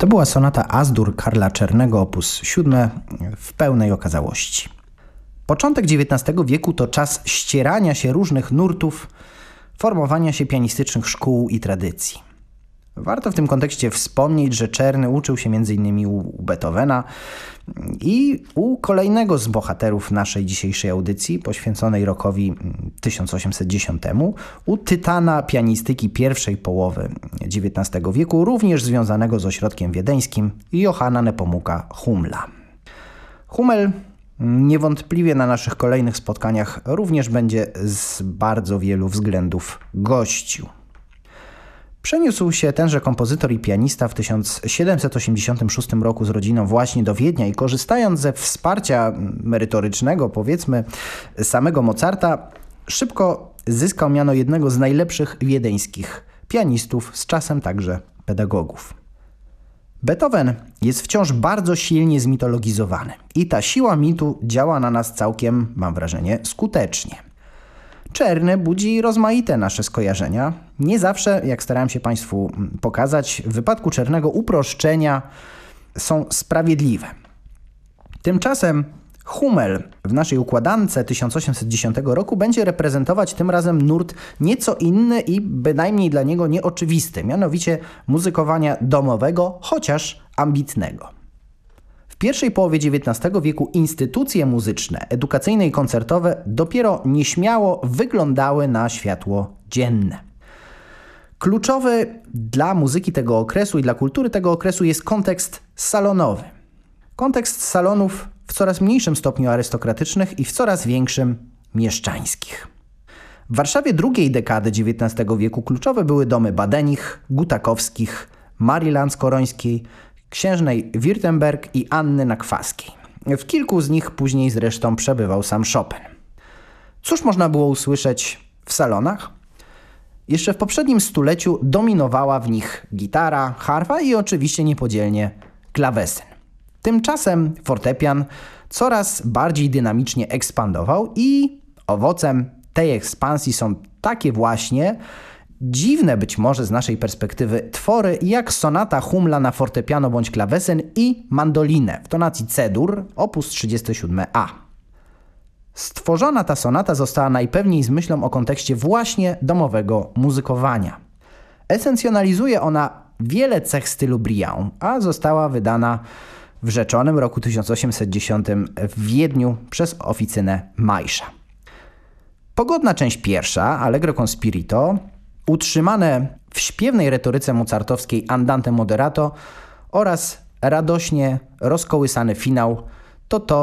To była sonata As-Dur Karla Czernego op. 7 w pełnej okazałości. Początek XIX wieku to czas ścierania się różnych nurtów, formowania się pianistycznych szkół i tradycji. Warto w tym kontekście wspomnieć, że Czerny uczył się m.in. u Beethovena i u kolejnego z bohaterów naszej dzisiejszej audycji, poświęconej rokowi 1810, u tytana pianistyki pierwszej połowy XIX wieku, również związanego z ośrodkiem wiedeńskim, Johanna Nepomuka Hummela. Hummel niewątpliwie na naszych kolejnych spotkaniach również będzie z bardzo wielu względów gościł. Przeniósł się tenże kompozytor i pianista w 1786 roku z rodziną właśnie do Wiednia i korzystając ze wsparcia merytorycznego, powiedzmy, samego Mozarta, szybko zyskał miano jednego z najlepszych wiedeńskich pianistów, z czasem także pedagogów. Beethoven jest wciąż bardzo silnie zmitologizowany i ta siła mitu działa na nas całkiem, mam wrażenie, skutecznie. Czerny budzi rozmaite nasze skojarzenia. Nie zawsze, jak starałem się Państwu pokazać, w wypadku Czernego uproszczenia są sprawiedliwe. Tymczasem Hummel w naszej układance 1810 roku będzie reprezentować tym razem nurt nieco inny i bynajmniej dla niego nieoczywisty, mianowicie muzykowania domowego, chociaż ambitnego. W pierwszej połowie XIX wieku instytucje muzyczne, edukacyjne i koncertowe dopiero nieśmiało wyglądały na światło dzienne. Kluczowy dla muzyki tego okresu i dla kultury tego okresu jest kontekst salonowy. Kontekst salonów w coraz mniejszym stopniu arystokratycznych i w coraz większym mieszczańskich. W Warszawie drugiej dekady XIX wieku kluczowe były domy Badenich, Gutakowskich, Marii Lanz-Korońskiej, księżnej Wirtemberg i Anny Nakwaskiej. W kilku z nich później zresztą przebywał sam Chopin. Cóż można było usłyszeć w salonach? Jeszcze w poprzednim stuleciu dominowała w nich gitara, harfa i oczywiście niepodzielnie klawesyn. Tymczasem fortepian coraz bardziej dynamicznie ekspandował i owocem tej ekspansji są takie właśnie dziwne być może z naszej perspektywy twory jak sonata Hummela na fortepiano bądź klawesyn i mandolinę w tonacji C-dur op. 37a. Stworzona ta sonata została najpewniej z myślą o kontekście właśnie domowego muzykowania. Esencjonalizuje ona wiele cech stylu Briand, a została wydana w rzeczonym roku 1810 w Wiedniu przez oficynę Maysza. Pogodna część pierwsza, Allegro con spirito, utrzymane w śpiewnej retoryce mozartowskiej Andante moderato oraz radośnie rozkołysany finał to